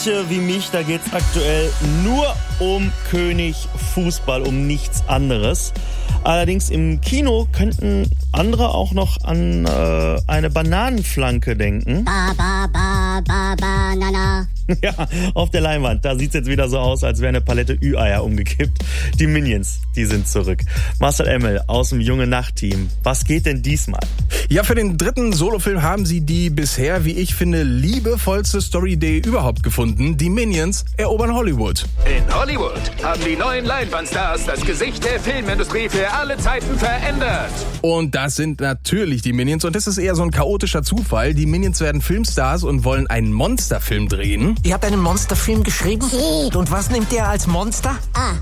manche wie mich, da geht's aktuell nur um König Fußball, um nichts anderes. Allerdings im Kino könnten andere auch noch an eine Bananenflanke denken. Banana. Ja, auf der Leinwand. Da sieht's jetzt wieder so aus, als wäre eine Palette Ü-Eier umgekippt. Die Minions, die sind zurück. Marcel Emmel aus dem Junge Nacht-Team. Was geht denn diesmal? Ja, für den dritten Solofilm haben sie die bisher, wie ich finde, liebevollste Story-Idee überhaupt gefunden. Die Minions erobern Hollywood. In Hollywood haben die neuen Leinwandstars das Gesicht der Filmindustrie für alle Zeiten verändert. Und das sind natürlich die Minions. Und das ist eher so ein chaotischer Zufall. Die Minions werden Filmstars und wollen einen Monsterfilm drehen. Ihr habt einen Monsterfilm geschrieben? Und was nimmt der als Monster?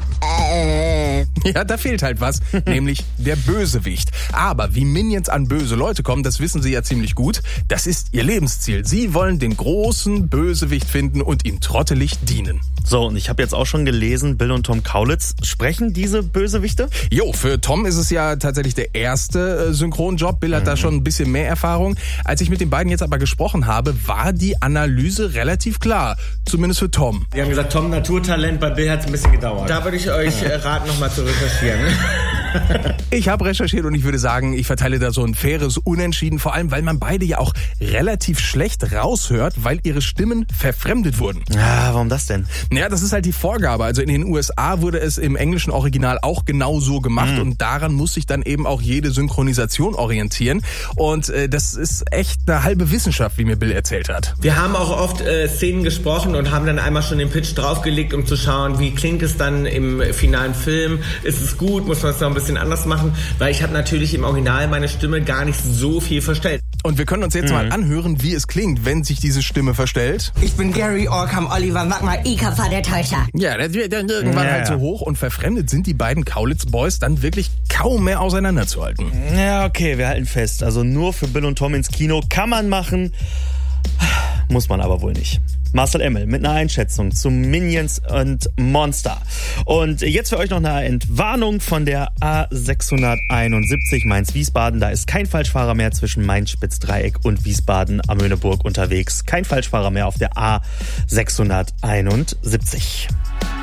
Ja, da fehlt halt was, nämlich der Bösewicht. Aber wie Minions an böse Leute kommen, das wissen sie ja ziemlich gut. Das ist ihr Lebensziel. Sie wollen den großen Bösewicht finden und ihm trottelig dienen. So, und ich habe jetzt auch schon gelesen, Bill und Tom Kaulitz sprechen diese Bösewichte? Jo, für Tom ist es ja tatsächlich der erste Synchronjob. Bill hat da schon ein bisschen mehr Erfahrung. Als ich mit den beiden jetzt aber gesprochen habe, war die Analyse relativ klar. Zumindest für Tom. Wir haben gesagt, Tom Naturtalent, bei Bill hat es ein bisschen gedauert. Da würde ich euch raten, nochmal zu recherchieren. Ich habe recherchiert und ich würde sagen, ich verteile da so ein faires Unentschieden. Vor allem, weil man beide ja auch relativ schlecht raushört, weil ihre Stimmen verfremdet wurden. Ja, warum das denn? Ja, das ist halt die Vorgabe. Also in den USA wurde es im englischen Original auch genau so gemacht und daran muss sich dann eben auch jede Synchronisation orientieren. Und das ist echt eine halbe Wissenschaft, wie mir Bill erzählt hat. Wir haben auch oft Szenen gesprochen und haben dann einmal schon den Pitch draufgelegt, um zu schauen, wie klingt es dann im finalen Film. Ist es gut? Muss man es noch ein bisschen anders machen? Weil ich habe natürlich im Original meine Stimme gar nicht so viel verstellt. Und wir können uns jetzt mal anhören, wie es klingt, wenn sich diese Stimme verstellt. Ich bin Gary Orkham Oliver Magma Ika der Täuscher. Ja, das wird dann irgendwann halt so hoch und verfremdet sind die beiden Kaulitz-Boys dann wirklich kaum mehr auseinanderzuhalten. Ja, okay, wir halten fest. Also nur für Bill und Tom ins Kino kann man machen, muss man aber wohl nicht. Marcel Emmel mit einer Einschätzung zu Minions und Monster. Und jetzt für euch noch eine Entwarnung von der A671 Mainz-Wiesbaden. Da ist kein Falschfahrer mehr zwischen Mainz-Spitzdreieck und Wiesbaden-Amöneburg unterwegs. Kein Falschfahrer mehr auf der A671.